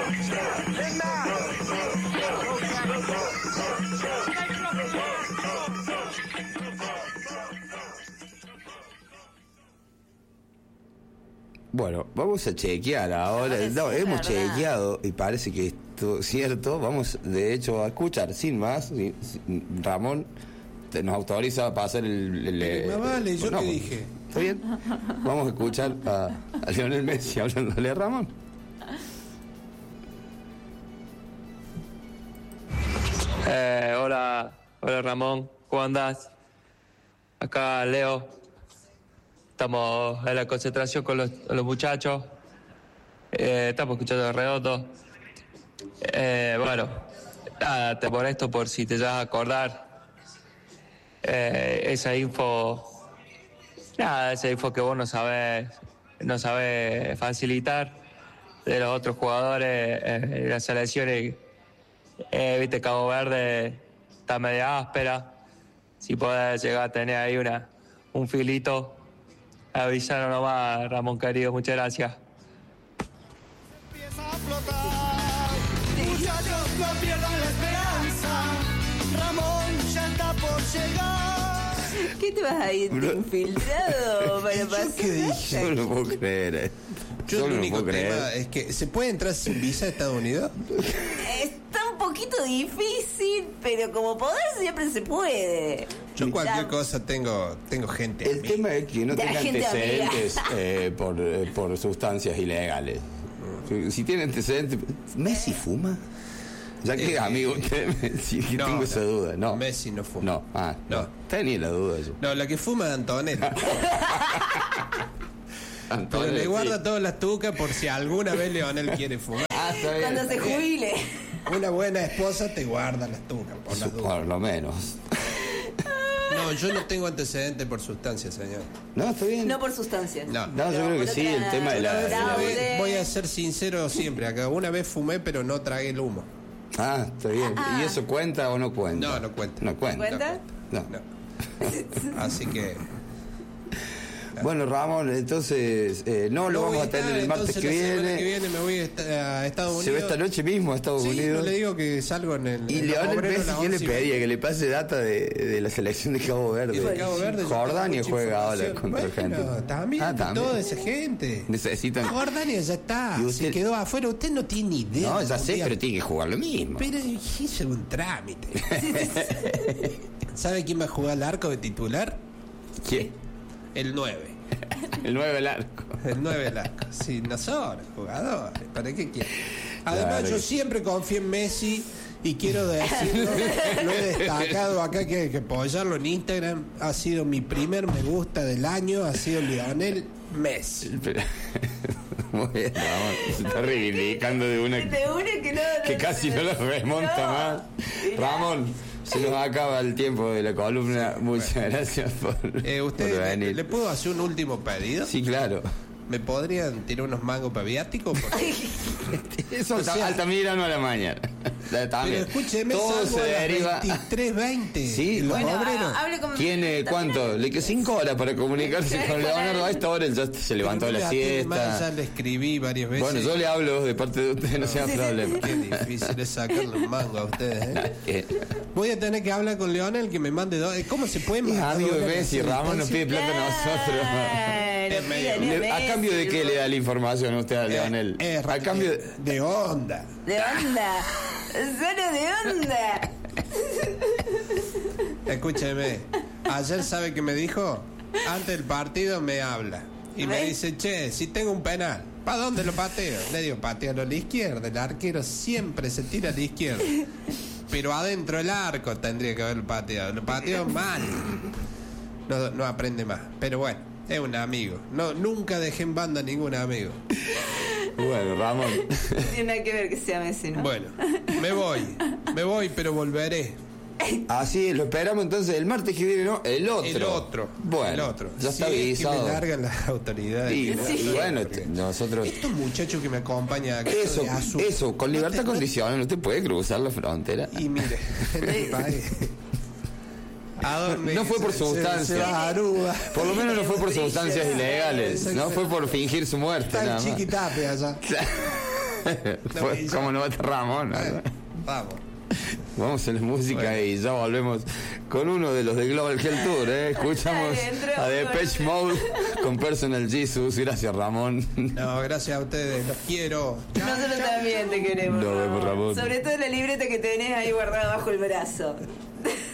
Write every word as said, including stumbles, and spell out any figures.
Bueno, vamos a chequear ahora. No, hemos chequeado y parece que esto es cierto. Vamos, de hecho, a escuchar sin más. Sin, sin, Ramón te, nos autoriza a pasar el. el, el no vale, el, yo no, te dije. ¿Está bien? Vamos a escuchar a, a Lionel Messi hablándole a Ramón. Eh, hola, hola Ramón, ¿cómo andás? Acá Leo. Estamos en la concentración con los, los muchachos. Eh, estamos escuchando el Redondo. Eh, bueno, nada, te molesto por si te vas a acordar. Eh, esa info, nada, esa info que vos no sabés, no sabés facilitar de los otros jugadores, eh, las selecciones. Eh, viste, Cabo Verde está media áspera. Si podés llegar a tener ahí una, un filito, avisaron nomás, Ramón querido, muchas gracias. Empieza a flotar, muchachos no pierdan la esperanza, Ramón ya está por llegar. ¿Qué te vas a ir Bro. infiltrado para pasar? ¿Qué dije? Yo no lo puedo creer. Eh. Yo Solo el no único puedo tema creer. es que ¿se puede entrar sin visa a Estados Unidos? Está un poquito difícil, pero como poder siempre se puede. Yo cualquier Ya. cosa tengo tengo gente El amiga. tema es que no De tenga gente antecedentes eh, por, eh, por sustancias ilegales. Si, si tiene antecedentes. ¿Messi fuma? Ya que Eh, amigo, usted, sí, que no, tengo no. esa duda. No. Messi no fuma. No, ah, no. No. Tenía la duda yo. No, la que fuma es Antonella. Pero Antonio, le guarda sí. todas las tucas por si alguna vez Leonel quiere fumar. Ah, está bien. Cuando se jubile. Una buena esposa te guarda las tucas, por las dudas. Por lo menos. No, yo no tengo antecedentes por sustancias, señor. No, está bien. No por sustancias. No. No, yo creo que sí, el tema de la- Una vez la- fumé, Fraude. voy a ser sincero siempre acá. Una vez fumé, pero no tragué el humo. Ah, está bien. Ah. ¿Y eso cuenta o no cuenta? No, no cuenta. No cuenta. ¿Cuenta? No. No. Así que. Bueno, Ramón, entonces eh, no lo voy vamos a estar, tener el martes entonces, que la semana viene. que viene me voy a esta- a Estados Se Unidos. ve esta noche mismo a Estados Sí, Unidos. no le digo que salgo en el. Y en los Lionel obreros a Messi, las ¿qué le once y pedía? media. Que le pase data de, de la selección de Cabo Verde. Y de Cabo Verde yo Jordania tengo mucha juega ahora información. contra Bueno, Argentina. también, Ah, también. toda esa gente. Necesitan. Jordania ya está. ¿Y usted? Se quedó afuera. Usted no tiene ni idea. No, del ya sé, mundial. pero tiene que jugar lo mismo. Pero hice un trámite. ¿Sabe quién va a jugar al arco de titular? ¿Quién? El nueve. El nueve del arco. El nueve del arco. Sí, nosotros, jugadores. ¿Para qué quiere? Además, Claro. yo siempre confío en Messi y quiero decirlo, lo he destacado acá, que hay que apoyarlo en Instagram. Ha sido mi primer me gusta del año, ha sido Lionel Messi. Pero- Muy bien, Ramón. Se está reivindicando de una De una que no. que no- casi no lo remonta No. más. Mirá. Ramón, se nos acaba el tiempo de la columna. Muchas gracias por, Eh, por ¿Usted le, venir. le puedo hacer un último pedido? Sí, claro. ¿Me podrían tirar unos mangos paviáticos? Porque Eso O está sea- Altamirano a la mañana. También. Pero escúcheme, todo salgo se a las deriva. veintitrés veinte. Sí, los bueno, obreros. hable con. ¿Tiene cuánto? Le que cinco horas para comunicarse con Leonardo. A esta hora él ya se levantó de Pero la no le atiende más, ya siesta. le escribí varias veces. Bueno, yo le hablo de parte de usted, no sea problema. Qué difícil es sacarle un mango a ustedes, ¿eh? Eh, Voy a tener que hablar con Leonel que me mande dos. ¿Cómo se puede Es mandar amigo de dólares Messi, sin Ramón nos distancia? pide plata a nosotros. Claro, Es medio- pídale a Le- ¿A Messi, cambio de qué le da la información a usted a Leonel? Eh, eh, A cambio de... de onda. De onda. Solo de onda. Escúcheme. Ayer, ¿sabe qué me dijo? Antes del partido me habla. Y me ¿Ves? dice, che, si tengo un penal, ¿para dónde lo pateo? Le digo, patealo a la izquierda. El arquero siempre se tira a la izquierda. Pero adentro del arco tendría que haberlo pateado. Lo pateó mal. No, no aprende más. Pero bueno, es un amigo. No, nunca dejé en banda a ningún amigo. Bueno, Ramón. No tiene nada que ver que sea Messi, ¿no? Bueno, me voy. Me voy, pero volveré. Así lo esperamos entonces el martes que viene, ¿no? El otro. El otro. Bueno, el otro. ya está Si es que avisado. me largan las autoridades. Y, Que me y largan, bueno, porque t- nosotros... estos muchachos que me acompañan acá Eso, de azul, eso, con no libertad te- no- condicional, usted puede cruzar la frontera. Y mire, en el país. ¿A dónde? No fue por Se- se- sustancia. se va a Aruba. Por lo menos no fue por sustancias ilegales, no fue por fingir su muerte, Está nada el más. Chiquitape allá. Fue, ¿cómo no va a estar Ramón? Bueno, vamos. Vamos a la música bueno. Y ya volvemos con uno de los de Global Hell Tour, ¿eh? Escuchamos a Depeche Mode con Personal Jesus. Gracias, Ramón. No, gracias a ustedes, los quiero. Nosotros también te queremos. Nos vemos, Ramón. Sobre todo la libreta que tenés ahí guardada bajo el brazo.